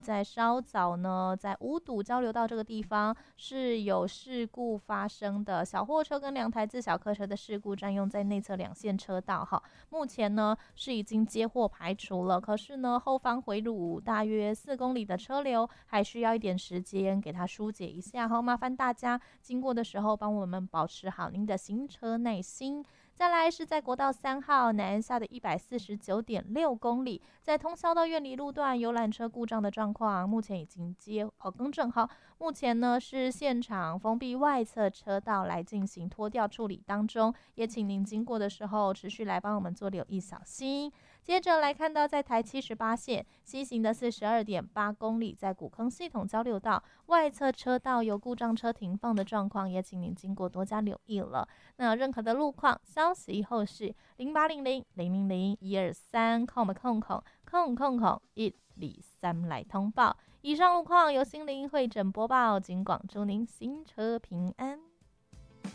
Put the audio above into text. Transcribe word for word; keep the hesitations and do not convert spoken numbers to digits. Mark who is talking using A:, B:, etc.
A: 在稍早呢，在五堵交流道这个地方是有事故发生的，小货车跟两台自小客车的事故占用在内侧两线车道哈。目前呢是已经接获排除了，可是呢后方回鲁大约四公里的车流还需要一点时间给它疏解一下哈。麻烦大家经过的时候帮我们保持好您的行车耐心。再来是在国道三号南岸下的一百四十九点六公里，在通霄到苑里路段有缆车故障的状况，目前已经接呃更正好。目前呢是现场封闭外侧车道来进行拖吊处理当中，也请您经过的时候持续来帮我们做留意小心。接着来看到在台七十八线西行的四十二点八公里，在古坑系统交流道外侧车道有故障车停放的状况，也请您经过多加留意了。那任何的路况消息后是零八零零零零零一二三空空空空空空一二三来通报。以上路况由心灵会诊播报，尽广祝您行车平安。